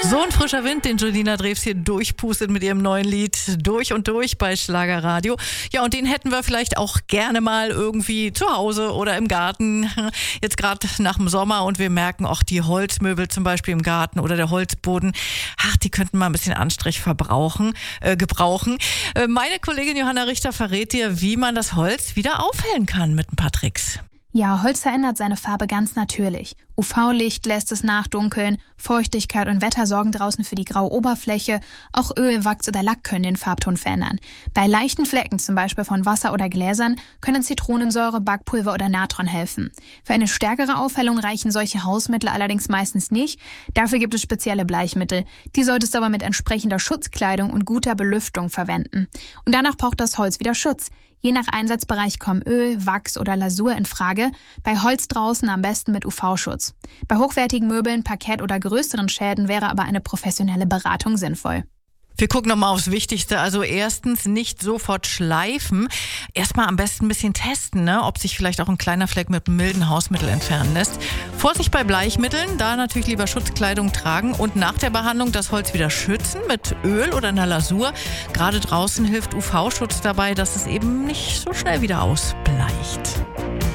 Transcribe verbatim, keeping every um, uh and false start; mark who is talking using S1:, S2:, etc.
S1: So ein frischer Wind, den Julina Drews hier durchpustet mit ihrem neuen Lied Durch und Durch bei Schlagerradio. Ja, und den hätten wir vielleicht auch gerne mal irgendwie zu Hause oder im Garten. Jetzt gerade nach dem Sommer und wir merken auch die Holzmöbel zum Beispiel im Garten oder der Holzboden. Ach, die könnten mal ein bisschen Anstrich verbrauchen, äh, gebrauchen. Äh, meine Kollegin Johanna Richter verrät dir, wie man das Holz wieder aufhellen kann mit ein paar Tricks.
S2: Ja, Holz verändert seine Farbe ganz natürlich. U V-Licht lässt es nachdunkeln, Feuchtigkeit und Wetter sorgen draußen für die graue Oberfläche, auch Öl, Wachs oder Lack können den Farbton verändern. Bei leichten Flecken, zum Beispiel von Wasser oder Gläsern, können Zitronensäure, Backpulver oder Natron helfen. Für eine stärkere Aufhellung reichen solche Hausmittel allerdings meistens nicht, dafür gibt es spezielle Bleichmittel. Die solltest du aber mit entsprechender Schutzkleidung und guter Belüftung verwenden. Und danach braucht das Holz wieder Schutz. Je nach Einsatzbereich kommen Öl, Wachs oder Lasur in Frage, bei Holz draußen am besten mit U V-Schutz. Bei hochwertigen Möbeln, Parkett oder größeren Schäden wäre aber eine professionelle Beratung sinnvoll.
S1: Wir gucken nochmal aufs Wichtigste. Also erstens nicht sofort schleifen. Erstmal am besten ein bisschen testen, ne? Ob sich vielleicht auch ein kleiner Fleck mit einem milden Hausmittel entfernen lässt. Vorsicht bei Bleichmitteln, da natürlich lieber Schutzkleidung tragen und nach der Behandlung das Holz wieder schützen mit Öl oder einer Lasur. Gerade draußen hilft U V-Schutz dabei, dass es eben nicht so schnell wieder ausbleicht.